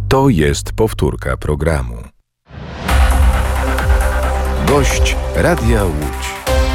To jest powtórka programu. Gość Radia Łódź.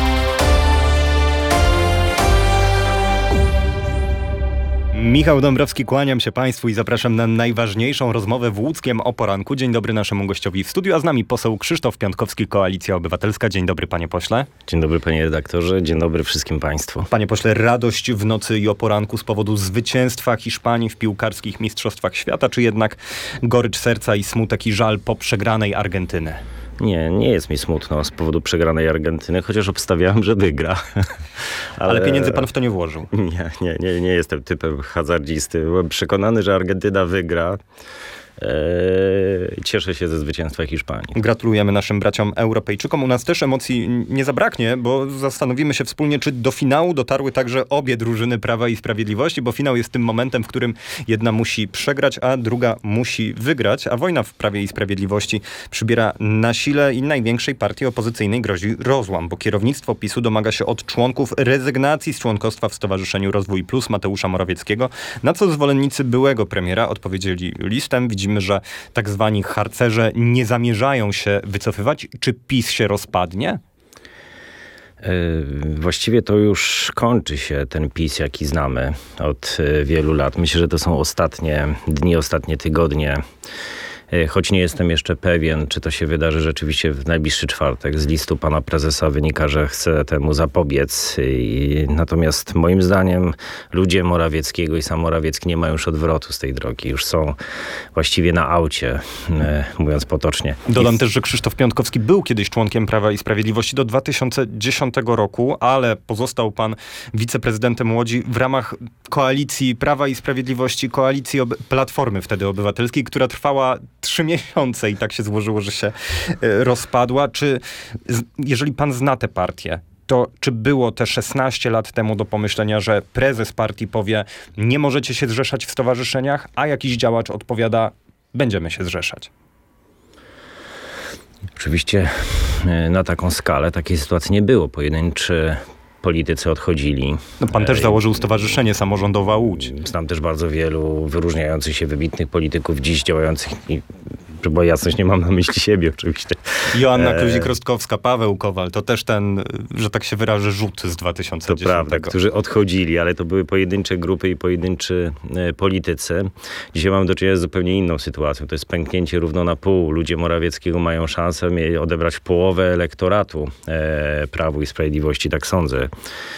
Michał Dąbrowski, kłaniam się Państwu i zapraszam na najważniejszą rozmowę w łódzkiem o poranku. Dzień dobry naszemu gościowi w studiu, a z nami poseł Krzysztof Piątkowski, Koalicja Obywatelska. Dzień dobry, panie pośle. Dzień dobry, panie redaktorze. Dzień dobry wszystkim państwu. Panie pośle, radość w nocy i o poranku z powodu zwycięstwa Hiszpanii w piłkarskich mistrzostwach świata, czy jednak gorycz serca i smutek i żal po przegranej Argentyny? Nie jest mi smutno z powodu przegranej Argentyny, chociaż obstawiałem, że wygra. Ale pieniędzy pan w to nie włożył. Nie jestem typem hazardzisty. Byłem przekonany, że Argentyna wygra. Cieszę się ze zwycięstwa Hiszpanii. Gratulujemy naszym braciom Europejczykom. U nas też emocji nie zabraknie, bo zastanowimy się wspólnie, czy do finału dotarły także obie drużyny Prawa i Sprawiedliwości, bo finał jest tym momentem, w którym jedna musi przegrać, a druga musi wygrać, a wojna w Prawie i Sprawiedliwości przybiera na sile i największej partii opozycyjnej grozi rozłam, bo kierownictwo PiS-u domaga się od członków rezygnacji z członkostwa w Stowarzyszeniu Rozwój Plus Mateusza Morawieckiego, na co zwolennicy byłego premiera odpowiedzieli listem. Widzimy, że tak zwani harcerze nie zamierzają się wycofywać. Czy PiS się rozpadnie? Właściwie to już kończy się ten PiS, jaki znamy od wielu lat. Myślę, że to są ostatnie dni, ostatnie tygodnie. Choć nie jestem jeszcze pewien, czy to się wydarzy rzeczywiście w najbliższy czwartek. Z listu pana prezesa wynika, że chce temu zapobiec. Natomiast moim zdaniem ludzie Morawieckiego i sam Morawiecki nie mają już odwrotu z tej drogi. Już są właściwie na aucie, mówiąc potocznie. Dodam też, że Krzysztof Piątkowski był kiedyś członkiem Prawa i Sprawiedliwości do 2010 roku, ale pozostał pan wiceprezydentem Łodzi w ramach koalicji Prawa i Sprawiedliwości, koalicji Platformy wtedy Obywatelskiej, która trwała 3 miesiące i tak się złożyło, że się rozpadła. Czy, jeżeli pan zna tę partię, to czy było te 16 lat temu do pomyślenia, że prezes partii powie, nie możecie się zrzeszać w stowarzyszeniach, a jakiś działacz odpowiada, będziemy się zrzeszać? Oczywiście na taką skalę takiej sytuacji nie było. Pojedynczy politycy odchodzili. No pan też założył Stowarzyszenie Samorządowa Łódź. Znam też bardzo wielu wyróżniających się wybitnych polityków dziś działających, bo jasność, nie mam na myśli siebie oczywiście. Joanna Kluzik-Rostkowska, Paweł Kowal, to też ten, że tak się wyrażę, rzut z 2010. To prawda, którzy odchodzili, ale to były pojedyncze grupy i pojedynczy politycy. Dzisiaj mamy do czynienia z zupełnie inną sytuacją. To jest pęknięcie równo na pół. Ludzie Morawieckiego mają szansę odebrać połowę elektoratu Prawu i Sprawiedliwości, tak sądzę.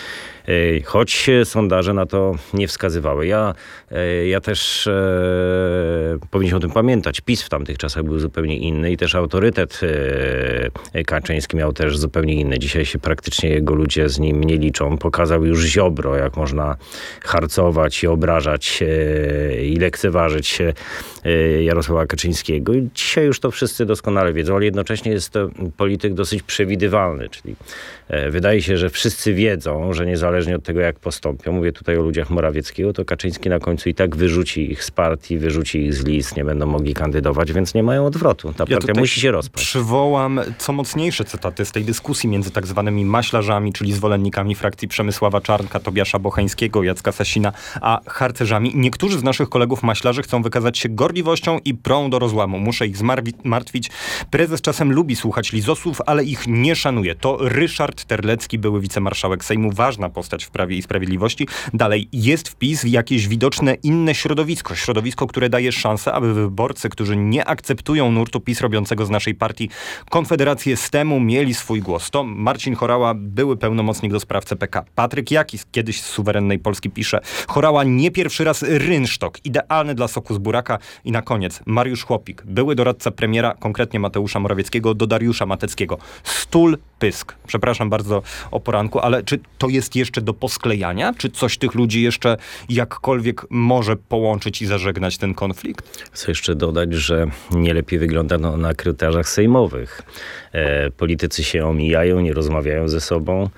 Choć sondaże na to nie wskazywały. Ja też powinniśmy o tym pamiętać. PiS w tamtych czasach był zupełnie inny i też autorytet Kaczyński miał też zupełnie inny. Dzisiaj się praktycznie jego ludzie z nim nie liczą. Pokazał już Ziobro, jak można harcować i obrażać i lekceważyć Jarosława Kaczyńskiego. I dzisiaj już to wszyscy doskonale wiedzą, ale jednocześnie jest to polityk dosyć przewidywalny, czyli wydaje się, że wszyscy wiedzą, że niezależnie od tego, jak postąpią, mówię tutaj o ludziach Morawieckiego, to Kaczyński na końcu i tak wyrzuci ich z partii, wyrzuci ich z list, nie będą mogli kandydować, więc nie mają odwrotu. Ta partia musi się rozpaść. Przywołam co mocniejsze cytaty z tej dyskusji między tak zwanymi maślarzami, czyli zwolennikami frakcji Przemysława Czarnka, Tobiasza Bocheńskiego, Jacka Sasina, a harcerzami. Niektórzy z naszych kolegów maślarzy chcą wykazać się gorliwością i prą do rozłamu. Muszę ich zmartwić. Prezes czasem lubi słuchać lizosów, ale ich nie szanuje. To Ryszard Terlecki, były wicemarszałek Sejmu, ważna postać w Prawie i Sprawiedliwości. Dalej, jest w PiS jakieś widoczne inne środowisko, które daje szansę, aby wyborcy, którzy nie akceptują nurtu PiS robiącego z naszej partii Konfederację STEM-u, mieli swój głos. To Marcin Horała, były pełnomocnik do spraw CPK. Patryk Jaki, kiedyś z Suwerennej Polski, pisze: Horała nie pierwszy raz rynsztok, idealny dla soku z buraka. I na koniec Mariusz Chłopik, były doradca premiera, konkretnie Mateusza Morawieckiego, do Dariusza Mateckiego. Stul pysk. Przepraszam bardzo o poranku, ale czy to jest jeszcze do posklejania? Czy coś tych ludzi jeszcze jakkolwiek może połączyć i zażegnać ten konflikt? Chcę jeszcze dodać, że nie lepiej wygląda na korytarzach sejmowych. Politycy się omijają, nie rozmawiają ze sobą.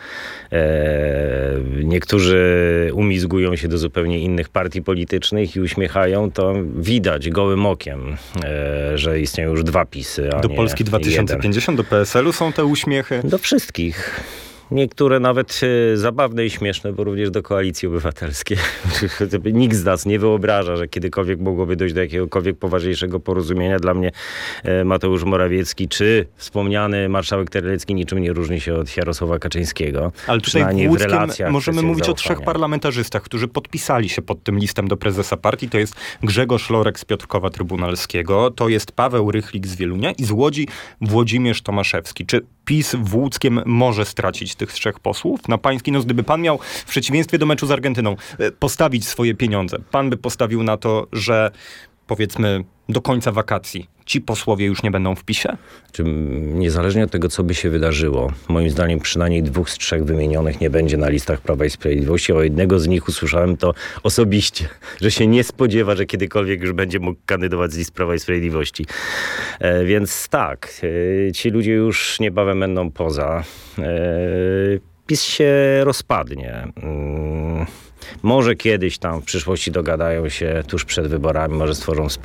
Niektórzy umizgują się do zupełnie innych partii politycznych i uśmiechają. To widać gołym okiem, że istnieją już dwa PiS-y, a do nie Polski 2050, jeden. Do PSL-u są te uśmiechy? Do wszystkich. Niektóre nawet zabawne i śmieszne, bo również do Koalicji Obywatelskiej. Nikt z nas nie wyobraża, że kiedykolwiek mogłoby dojść do jakiegokolwiek poważniejszego porozumienia. Dla mnie Mateusz Morawiecki czy wspomniany marszałek Terlecki niczym nie różni się od Jarosława Kaczyńskiego. Ale tutaj w Łódzkiem możemy mówić o 3 parlamentarzystach, którzy podpisali się pod tym listem do prezesa partii. To jest Grzegorz Lorek z Piotrkowa Trybunalskiego, to jest Paweł Rychlik z Wielunia i z Łodzi Włodzimierz Tomaszewski. Czy PiS w Łódzkiem może stracić tych 3 posłów? Na pański nos, gdyby pan miał w przeciwieństwie do meczu z Argentyną postawić swoje pieniądze, pan by postawił na to, że powiedzmy do końca wakacji ci posłowie już nie będą w PiS-ie? Niezależnie od tego, co by się wydarzyło, moim zdaniem przynajmniej 2 z 3 wymienionych nie będzie na listach Prawa i Sprawiedliwości. O jednego z nich usłyszałem to osobiście, że się nie spodziewa, że kiedykolwiek już będzie mógł kandydować z list Prawa i Sprawiedliwości. Więc tak, ci ludzie już niebawem będą poza. PiS się rozpadnie. Może kiedyś tam w przyszłości dogadają się tuż przed wyborami, może stworzą